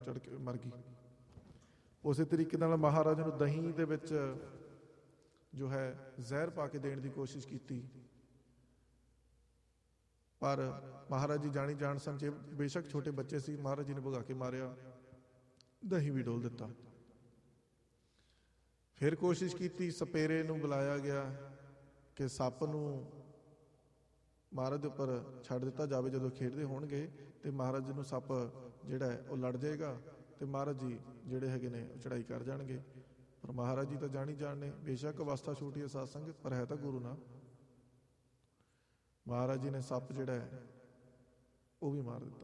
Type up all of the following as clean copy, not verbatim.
ਚੜ ਕੇ ਮਰ ਗਈ। ਉਸੇ ਤਰੀਕੇ ਨਾਲ ਮਹਾਰਾਜ ਨੂੰ ਦਹੀਂ ਦੇ ਵਿੱਚ ਜੋ ਹੈ ਜ਼ਹਿਰ ਪਾ ਕੇ ਦੇਣ ਦੀ ਕੋਸ਼ਿਸ਼ ਕੀਤੀ, ਪਰ ਮਹਾਰਾਜ ਜੀ ਜਾਣੀ ਜਾਣ ਸਮਝੇ, ਬੇਸ਼ੱਕ ਛੋਟੇ ਬੱਚੇ ਸੀ, ਮਹਾਰਾਜ ਜੀ ਨੇ ਭਗਾ ਕੇ ਮਾਰਿਆ, ਦਹੀਂ ਵੀ ਡੋਲ ਦਿੱਤਾ। ਫਿਰ ਕੋਸ਼ਿਸ਼ ਕੀਤੀ, ਸਪੇਰੇ ਨੂੰ ਬੁਲਾਇਆ ਗਿਆ ਕਿ ਸੱਪ ਨੂੰ ਮਹਾਰਾਜ ਦੇ ਉੱਪਰ ਛੱਡ ਦਿੱਤਾ ਜਾਵੇ, ਜਦੋਂ ਖੇਡਦੇ ਹੋਣਗੇ ਤੇ ਮਹਾਰਾਜ ਜੀ ਨੂੰ ਸੱਪ ਜਿਹੜਾ ਹੈ ਉਹ ਲੜ ਜਾਏਗਾ ਤੇ ਮਹਾਰਾਜ ਜੀ ਜਿਹੜੇ ਹੈਗੇ ਨੇ ਉਹ ਚੜਾਈ ਕਰ ਜਾਣਗੇ। ਪਰ ਮਹਾਰਾਜ ਜੀ ਤਾਂ ਜਾਣੀ ਜਾਣਨੇ, ਬੇਸ਼ੱਕ ਅਵਸਥਾ ਛੋਟੀ ਹੈ ਸਾਧ ਸੰਗਤ, ਪਰ ਹੈ ਤਾਂ ਗੁਰੂ ਨਾ। ਮਹਾਰਾਜ ਜੀ ਨੇ ਸੱਪ ਜਿਹੜਾ ਹੈ ਉਹ ਵੀ ਮਾਰ ਦਿੱਤਾ।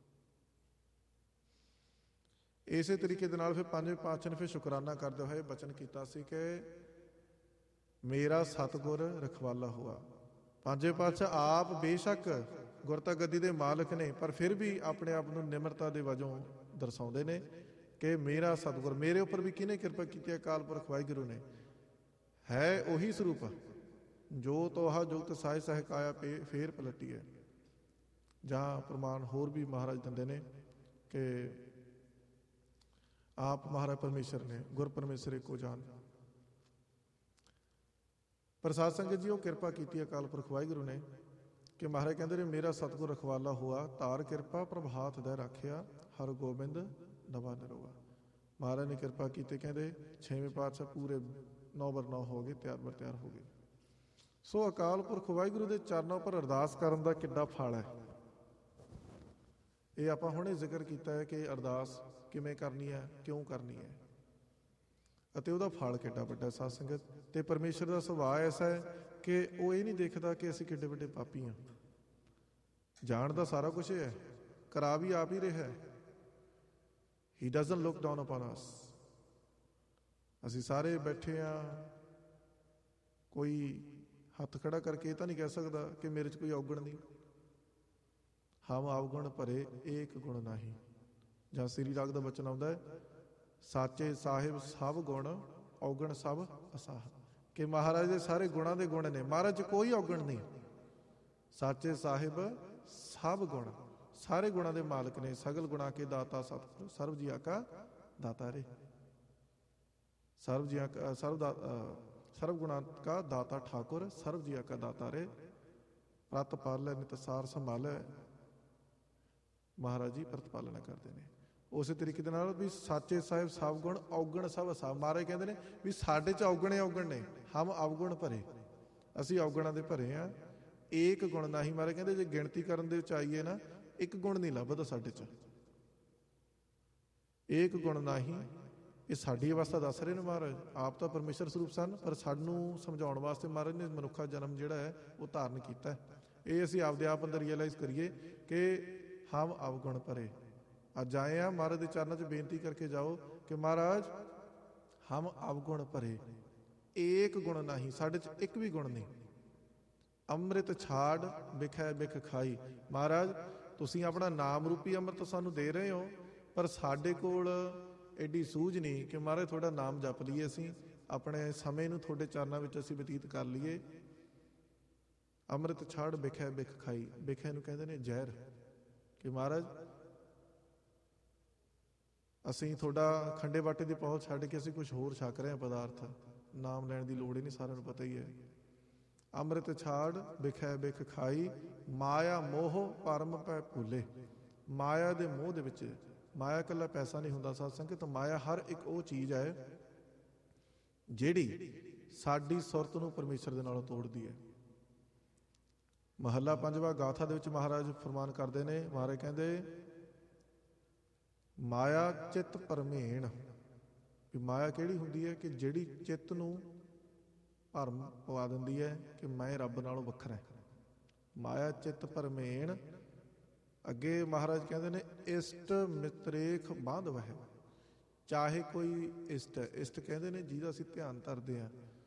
ਇਸੇ ਤਰੀਕੇ ਦੇ ਨਾਲ ਫਿਰ ਪੰਜਵੇਂ ਪਾਤਸ਼ਾਹ ਨੇ ਫਿਰ ਸ਼ੁਕਰਾਨਾ ਕਰਦੇ ਹੋਏ ਬਚਨ ਕੀਤਾ ਸੀ ਕਿ ਮੇਰਾ ਸਤਿਗੁਰ ਰਖਵਾਲਾ ਹੋਆ। ਪੰਜਵੇਂ ਪਾਤਸ਼ਾਹ ਆਪ ਬੇਸ਼ੱਕ ਗੁਰਤਾ ਗੱਦੀ ਦੇ ਮਾਲਕ ਨੇ, ਪਰ ਫਿਰ ਵੀ ਆਪਣੇ ਆਪ ਨੂੰ ਨਿਮਰਤਾ ਦੇ ਵਜੋਂ ਦਰਸਾਉਂਦੇ ਨੇ ਕਿ ਮੇਰਾ ਸਤਿਗੁਰ, ਮੇਰੇ ਉੱਪਰ ਵੀ ਕਿਹਨੇ ਕਿਰਪਾ ਕੀਤੀ ਹੈ? ਅਕਾਲ ਪੁਰਖ ਵਾਹਿਗੁਰੂ ਨੇ। ਹੈ ਉਹੀ ਸਰੂਪ ਜੋ ਤੋਹਾ ਜੁਗਤ ਸਾਹਿ ਸਹਿਕਾਇਆ ਫੇਰ ਪਲਟੀ ਹੈ। ਜਾਂ ਪ੍ਰਮਾਣ ਹੋਰ ਵੀ ਮਹਾਰਾਜ ਦਿੰਦੇ ਨੇ ਕਿ ਆਪ ਮਹਾਰਾਜ ਪਰਮੇਸ਼ਰ ਨੇ, ਗੁਰ ਪਰਮੇਸ਼ਰ ਏਕੋ ਜਾਨ। ਪਰ ਸਾਧ ਸੰਗਤ ਜੀ, ਉਹ ਕਿਰਪਾ ਕੀਤੀ ਅਕਾਲ ਪੁਰਖ ਵਾਹਿਗੁਰੂ ਨੇ ਕਿ ਮਹਾਰਾਜ ਕਹਿੰਦੇ ਨੇ ਮੇਰਾ ਸਤਿਗੁਰ ਰਖਵਾਲਾ ਹੋਆ, ਧਾਰ ਕਿਰਪਾ ਪ੍ਰਭਾਤ ਦਾ ਰੱਖਿਆ, ਹਰ ਗੋਬਿੰਦ ਨਵਾ ਨਰੋਆ। ਮਹਾਰਾਜ ਨੇ ਕਿਰਪਾ ਕੀਤੀ, ਕਹਿੰਦੇ ਛੇਵੇਂ ਪਾਤਸ਼ਾਹ ਪੂਰੇ 9/9 ਹੋ ਗਏ, ਤਿਆਰ ਬਰ ਤਿਆਰ ਹੋ ਗਏ। ਸੋ ਅਕਾਲ ਪੁਰਖ ਵਾਹਿਗੁਰੂ ਦੇ ਚਰਨਾਂ ਉੱਪਰ ਅਰਦਾਸ ਕਰਨ ਦਾ ਕਿੱਡਾ ਫਲ ਹੈ, ਇਹ ਆਪਾਂ ਹੁਣੇ ਜ਼ਿਕਰ ਕੀਤਾ ਹੈ ਕਿ ਅਰਦਾਸ ਕਿਵੇਂ ਕਰਨੀ ਹੈ, ਕਿਉਂ ਕਰਨੀ ਹੈ, ਅਤੇ ਉਹਦਾ ਫਲ ਕਿੱਡਾ ਵੱਡਾ ਸਾਧ ਸੰਗਤ। ਤੇ ਪਰਮੇਸ਼ਰ ਦਾ ਸੁਭਾਅ ਐਸਾ ਹੈ ਕਿ ਉਹ ਇਹ ਨਹੀਂ ਦੇਖਦਾ ਕਿ ਅਸੀਂ ਕਿੱਡੇ ਵੱਡੇ ਪਾਪੀ ਹਾਂ। ਜਾਣਦਾ ਸਾਰਾ ਕੁਛ ਹੈ, ਕਰਾ ਵੀ ਆਪ ਹੀ ਰਿਹਾ ਹੈ। He doesn't look down upon us। ਅਸੀਂ ਸਾਰੇ ਬੈਠੇ ਹਾਂ, ਕੋਈ ਹੱਥ ਖੜਾ ਕਰਕੇ ਇਹ ਤਾਂ ਨਹੀਂ ਕਹਿ ਸਕਦਾ ਕਿ ਮੇਰੇ 'ਚ ਕੋਈ ਔਗਣ ਨਹੀਂ। ਹਮ ਅਵਗੁਣ ਭਰੇ ਏਕ ਗੁਣ ਨਾਹੀਂ। ਜਾਂ ਸ੍ਰੀ ਰਾਗ ਦਾ ਬਚਨ ਆਉਂਦਾ ਹੈ, ਸਾਚੇ ਸਾਹਿਬ ਸਭ ਗੁਣ ਔਗਣ ਸਭ ਅਸਾਹ। ਕਿ ਮਹਾਰਾਜ ਦੇ ਸਾਰੇ ਗੁਣਾਂ ਦੇ ਗੁਣ ਨੇ, ਮਹਾਰਾਜ 'ਚ ਕੋਈ ਔਗਣ ਨਹੀਂ। ਸਾਚੇ ਸਾਹਿਬ ਸਭ ਗੁਣ, ਸਾਰੇ ਗੁਣਾਂ ਦੇ ਮਾਲਕ ਨੇ। ਸਗਲ ਗੁਣਾ ਕੇ ਦਾਤਾ ਸਤਿਗੁਰ, ਸਰਬ ਜੀਆ ਕਾ ਦਾਤਾ ਰੇ। ਸਰਬ ਜੀਆ ਕਾ ਸਰਬ ਗੁਣਾ ਕਾ ਦਾਤਾ ਠਾकुर, ਸਰਬ ਜੀਆ ਕਾ ਦਾਤਾ ਰੇ। ਪ੍ਰਤ ਪਾਲੈ ਨਿਤ ਸਾਰ ਸੰਭਾਲੈ। ਮਹਾਰਾਜ ਜੀ ਪ੍ਰਤਪਾਲਨਾ ਕਰਦੇ ਨੇ। ਉਸੇ ਤਰੀਕੇ ਦੇ ਨਾਲ ਵੀ ਸਾਚੇ ਸਾਹਿਬ ਸਭ ਗੁਣ ਔਗਣ ਸਭ ਅਸਾਹ। ਮਹਾਰਾਜ ਕਹਿੰਦੇ ਨੇ ਵੀ ਸਾਡੇ 'ਚ ਔਗਣੇ ਔਗਣ ਨੇ, ਹਮ ਅਵਗੁਣ ਭਰੇ, ਅਸੀਂ ਔਗਣਾਂ ਦੇ ਭਰੇ ਹਾਂ। ਏਕ ਗੁਣ ਨਾਹੀਂ। ਮਹਾਰਾਜ ਕਹਿੰਦੇ ਜੇ ਗਿਣਤੀ ਕਰਨ ਦੇ ਵਿੱਚ ਆਈਏ ਨਾ, ਇੱਕ ਗੁਣ ਨਹੀਂ ਲੱਭਦਾ ਸਾਡੇ 'ਚ। ਏਕ ਗੁਣ ਨਾਹੀਂ, ਇਹ ਸਾਡੀ ਅਵਸਥਾ ਦੱਸ ਰਹੇ ਨੇ ਮਹਾਰਾਜ। ਆਪ ਤਾਂ ਪਰਮੇਸ਼ਰ ਸਰੂਪ ਸਨ, ਪਰ ਸਾਨੂੰ ਸਮਝਾਉਣ ਵਾਸਤੇ ਮਹਾਰਾਜ ਨੇ ਮਨੁੱਖਾ ਜਨਮ ਜਿਹੜਾ ਹੈ ਉਹ ਧਾਰਨ ਕੀਤਾ। ਇਹ ਅਸੀਂ ਆਪਦੇ ਆਪ ਅੰਦਰ ਰੀਅਲਾਈਜ਼ ਕਰੀਏ ਕਿ ਹਮ ਅਵਗੁਣ ਭਰੇ। ਅੱਜ ਆਏ ਆ ਮਹਾਰਾਜ ਦੇ ਚਰਨਾਂ 'ਚ ਬੇਨਤੀ ਕਰਕੇ ਜਾਓ ਕਿ ਮਹਾਰਾਜ ਹਮ ਅਵਗੁਣ ਭਰੇ, ਏਕ ਗੁਣ ਨਾਹੀਂ, ਸਾਡੇ 'ਚ ਇੱਕ ਵੀ ਗੁਣ ਨਹੀਂ। ਅੰਮ੍ਰਿਤ ਛਾੜ ਬਿਖੈ ਬਿਖ ਖਾਈ। ਮਹਾਰਾਜ ਤੁਸੀਂ ਆਪਣਾ ਨਾਮ ਰੂਪੀ ਅੰਮ੍ਰਿਤ ਸਾਨੂੰ ਦੇ ਰਹੇ ਹੋ, ਪਰ ਸਾਡੇ ਕੋਲ ਐਡੀ ਸੂਝ ਨਹੀਂ ਕਿ ਮਹਾਰਾਜ ਤੁਹਾਡਾ ਨਾਮ ਜਪ ਲਈਏ, ਅਸੀਂ ਆਪਣੇ ਸਮੇਂ ਨੂੰ ਤੁਹਾਡੇ ਚਰਨਾਂ ਵਿੱਚ ਅਸੀਂ ਬਤੀਤ ਕਰ ਲਈਏ। ਅੰਮ੍ਰਿਤ ਛਾੜ ਬਿਖੈ ਬਿਖ ਖਾਈ। ਬਿਖੈ ਨੂੰ ਕਹਿੰਦੇ ਨੇ ਜ਼ਹਿਰ। ਕਿ ਮਹਾਰਾਜ ਅਸੀਂ ਤੁਹਾਡਾ ਖੰਡੇ ਬਾਟੇ ਦੀ ਪਹੁੰਚ ਛੱਡ ਕੇ ਅਸੀਂ ਕੁਛ ਹੋਰ ਛਕ ਰਹੇ ਹਾਂ ਪਦਾਰਥ। ਨਾਮ ਲੈਣ ਦੀ ਲੋੜ ਹੀ ਨਹੀਂ, ਸਾਰਿਆਂ ਨੂੰ ਪਤਾ ਹੀ ਹੈ। ਅੰਮ੍ਰਿਤ ਛਾੜ ਬਿਖੈ ਬਿਖ ਖਾਈ, ਮਾਇਆ ਮੋਹ ਪਰਮ ਪੈ ਭੁੱਲੇ। ਮਾਇਆ ਦੇ ਮੋਹ ਦੇ ਵਿੱਚ, ਮਾਇਆ ਇਕੱਲਾ ਪੈਸਾ ਨਹੀਂ ਹੁੰਦਾ ਸਾਧ ਸੰਗਤ। ਮਾਇਆ ਹਰ ਇੱਕ ਉਹ ਚੀਜ਼ ਹੈ ਜਿਹੜੀ ਸਾਡੀ ਸੁਰਤ ਨੂੰ ਪਰਮੇਸ਼ਰ ਦੇ ਨਾਲੋਂ ਤੋੜਦੀ ਹੈ। ਮਹੱਲਾ ਪੰਜਵਾਂ ਗਾਥਾ ਦੇ ਵਿੱਚ ਮਹਾਰਾਜ ਫਰਮਾਨ ਕਰਦੇ ਨੇ, ਮਹਾਰਾਜ ਕਹਿੰਦੇ ਮਾਇਆ ਚਿੱਤ ਭਰਮੇਣ। ਵੀ ਮਾਇਆ ਕਿਹੜੀ ਹੁੰਦੀ ਹੈ? ਕਿ ਜਿਹੜੀ ਚਿੱਤ ਨੂੰ ਭਰਮ ਪਵਾ ਦਿੰਦੀ ਹੈ ਕਿ ਮੈਂ ਰੱਬ ਨਾਲੋਂ ਵੱਖਰਾ। ਮਾਇਆ ਚਿੱਤ ਭਰਮੇਣ। ਅੱਗੇ ਮਹਾਰਾਜ ਕਹਿੰਦੇ ਨੇ ਇਸ਼ਟ ਮਿਤਰੇਖ ਬਾਂਧਵ ਹੈ। ਚਾਹੇ ਕੋਈ ਇਸ਼ਟ ਹੈ, ਇਸ਼ਟ ਕਹਿੰਦੇ ਨੇ ਜਿਹਦਾ ਅਸੀਂ ਧਿਆਨ ਧਰਦੇ ਹਾਂ।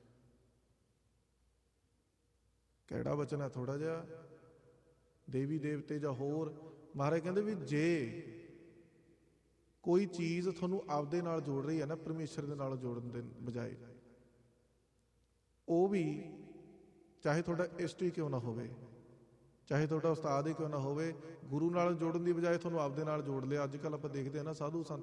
ਕਿਹੜਾ ਬਚਨ ਹੈ ਥੋੜਾ ਜਿਹਾ, ਦੇਵੀ ਦੇਵਤੇ ਜਾਂ ਹੋਰ। ਮਹਾਰਾਜ ਕਹਿੰਦੇ ਵੀ ਜੇ ਕੋਈ ਚੀਜ਼ ਤੁਹਾਨੂੰ ਆਪਦੇ ਨਾਲ ਜੋੜ ਰਹੀ ਹੈ ਨਾ, ਪਰਮੇਸ਼ਰ ਦੇ ਨਾਲ ਜੋੜਨ ਦੇ ਬਜਾਏ, ਉਹ ਵੀ ਚਾਹੇ ਤੁਹਾਡਾ ਇਸ਼ਟ ਹੀ ਕਿਉਂ ਨਾ ਹੋਵੇ, ਚਾਹੇ ਤੁਹਾਡਾ ਉਸਤਾਦ ਹੀ ਕਿਉਂ ਨਾ ਹੋਵੇ, ਗੁਰੂ ਨਾਲ ਜੋੜਨ ਦੀ ਬਜਾਏ ਤੁਹਾਨੂੰ ਆਪਦੇ ਨਾਲ ਜੋੜ ਲਿਆ। ਅੱਜ ਕੱਲ੍ਹ ਆਪਾਂ ਦੇਖਦੇ ਹਾਂ ਨਾ, ਸਾਧੂ ਸੰਤ